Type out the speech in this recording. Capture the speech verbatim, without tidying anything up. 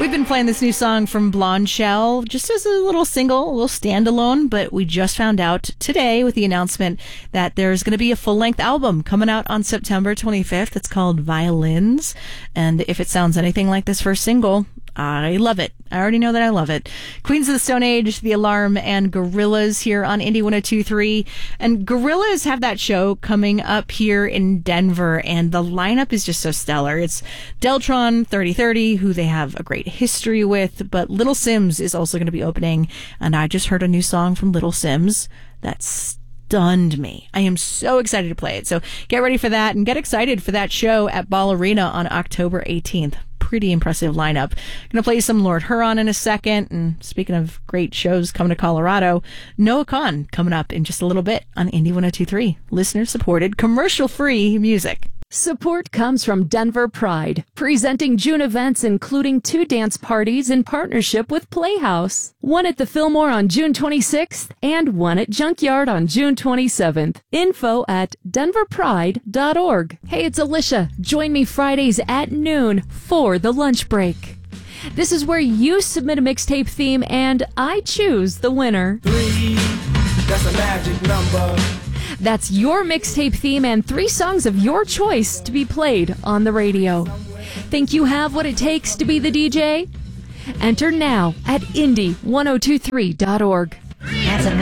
We've been playing this new song from Blonde Shell just as a little single, a little standalone, but we just found out today with the announcement that there's going to be a full-length album coming out on September twenty-fifth. It's called Violins, and if it sounds anything like this first single, I love it. I already know that I love it. Queens of the Stone Age, The Alarm, and Gorillaz here on Indie one oh two point three. And Gorillaz have that show coming up here in Denver, and the lineup is just so stellar. It's Deltron thirty thirty, who they have a great history with, but Little Sims is also going to be opening, and I just heard a new song from Little Sims that's stunned me. I am so excited to play it. So get ready for that and get excited for that show at Ball Arena on October eighteenth. Pretty impressive lineup. Gonna play some Lord Huron in a second. And speaking of great shows coming to Colorado, Noah Kahan coming up in just a little bit on Indie one oh two point three. Listener supported, commercial free music. Support comes from Denver Pride, presenting June events including two dance parties in partnership with Playhouse. One at the Fillmore on June twenty-sixth and one at Junkyard on June twenty-seventh. Info at denver pride dot org. Hey, it's Alicia. Join me Fridays at noon for the lunch break. This is where you submit a mixtape theme and I choose the winner. Three, that's a magic number. That's your mixtape theme and three songs of your choice to be played on the radio. Think you have what it takes to be the D J? Enter now at indie one oh two three dot org. That's a